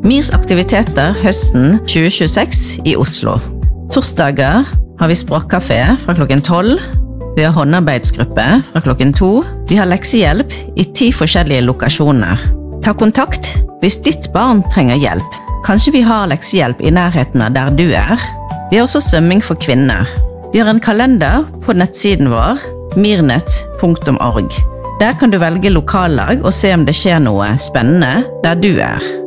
MIRs aktiviteter høsten 2026 i Oslo. Torsdager har vi språkkafé fra klokken 12. Vi har håndarbeidsgruppe fra klokken 2. Vi har leksehjelp i 10 forskjellige lokasjoner. Ta kontakt hvis ditt barn trenger hjelp. Kanskje vi har leksehjelp i nærheten av der du er. Vi har også svømming for kvinner. Vi har en kalender på nettsiden vår, mirnet.org. Der kan du velge lokallag og se om det skjer noe spennende der du er.